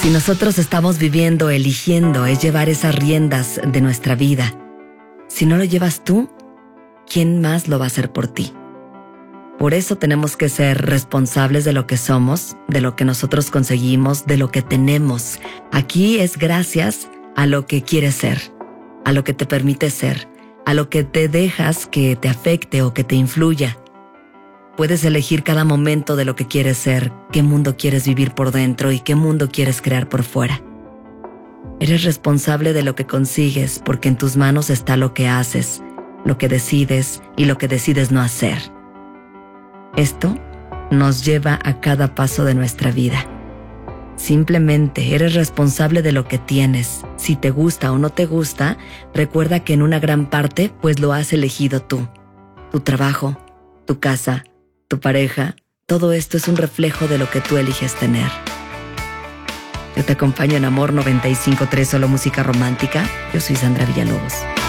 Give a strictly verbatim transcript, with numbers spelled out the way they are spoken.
Si nosotros estamos viviendo, eligiendo, es llevar esas riendas de nuestra vida. Si no lo llevas tú, ¿quién más lo va a hacer por ti? Por eso tenemos que ser responsables de lo que somos, de lo que nosotros conseguimos, de lo que tenemos. Aquí es gracias a lo que quieres ser, a lo que te permite ser, a lo que te dejas que te afecte o que te influya. Puedes elegir cada momento de lo que quieres ser, qué mundo quieres vivir por dentro y qué mundo quieres crear por fuera. Eres responsable de lo que consigues porque en tus manos está lo que haces, lo que decides y lo que decides no hacer. Esto nos lleva a cada paso de nuestra vida. Simplemente eres responsable de lo que tienes. Si te gusta o no te gusta, recuerda que en una gran parte pues lo has elegido tú. Tu trabajo, tu casa, tu pareja, todo esto es un reflejo de lo que tú eliges tener. Yo te acompaño en Amor noventa y cinco punto tres, solo música romántica. Yo soy Sandra Villalobos.